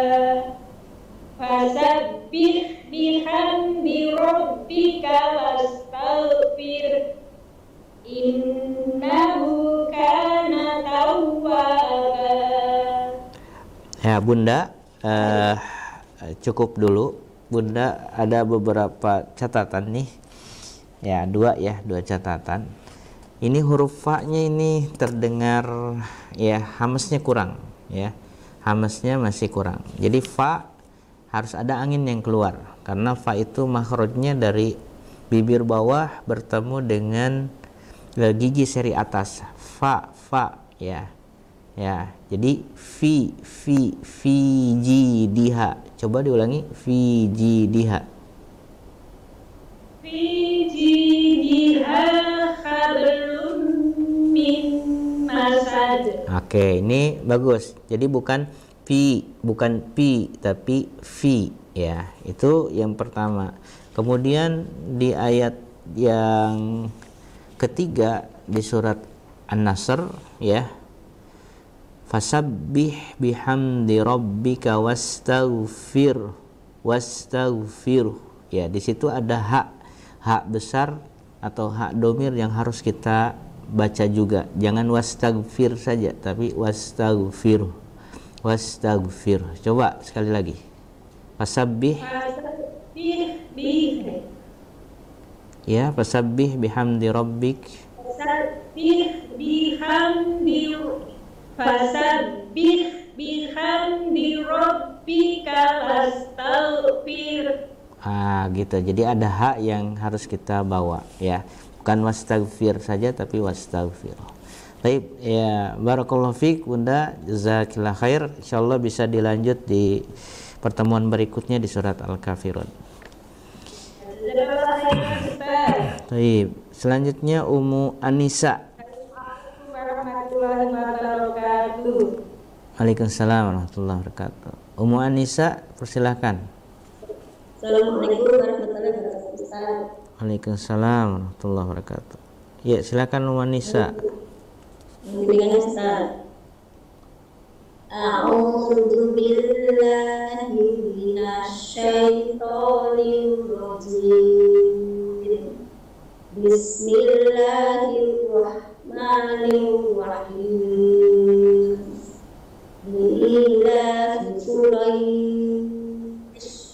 Fasabbih bihamdi rabbika wastaghfir innahu kana tawwaba. Ya Bunda, cukup dulu. Bunda ada beberapa catatan nih. Ya dua catatan. Ini huruf fa-nya ini terdengar ya hamesnya kurang ya. Hamesnya masih kurang. Jadi fa harus ada angin yang keluar karena fa itu makhrajnya dari bibir bawah bertemu dengan gigi seri atas. Fa ya. Ya, jadi fi jidiha. Coba diulangi, fi jidiha. Fi jidiha hablum min masad. Oke, ini bagus. Jadi bukan pi tapi fi ya. Itu yang pertama. Kemudian di ayat yang ketiga di surat An-Nasr ya. Fasabbih bihamdi rabbika wastaghfir. Ya, di situ ada hak besar atau hak domir yang harus kita baca juga. Jangan wastaghfir saja, tapi wastaghfir. Coba sekali lagi. Fasabbih. Ya, fasabbih bihamdi rabbik. Fasabbih bihamdi rabbika wastaghfir. Gitu. Jadi ada hak yang harus kita bawa ya. Bukan wastaghfir saja tapi wastaghfir. Baik, ya barakallahu fiik Bunda, jazakillah khair. Insyaallah bisa dilanjut di pertemuan berikutnya di surat Al-Kafirun. Baik, selanjutnya Ummu Anisa. Waalaikumsalam warahmatullahi wabarakatuh. Ummu Anisa, persilakan. Assalamualaikum warahmatullahi wabarakatuh. Waalaikumsalam warahmatullahi wabarakatuh. Ya, silakan Ummu Anisa. Dengan Ustaz. A'udzu billahi minasyaitonir rajim. Bismillahirrahmanirrahim. Lillahi Quraish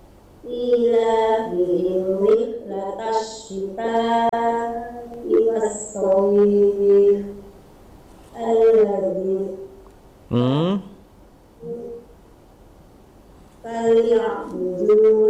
ilahil rihlatas syita'i was-sayf alladzi falyabudu